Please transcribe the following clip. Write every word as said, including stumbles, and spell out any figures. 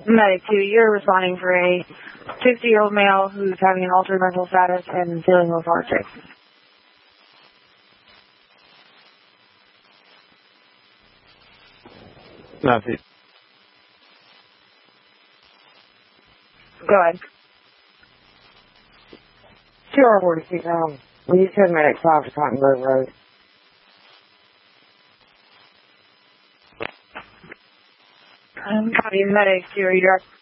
Medic two, you're responding for a sixty-year-old male who's having an altered mental status and feeling lethargic. Nothing. Go ahead. two R forty-six, um, we need to send medic five to Cotton Grove Road. Um, copy, medic two, are you direct?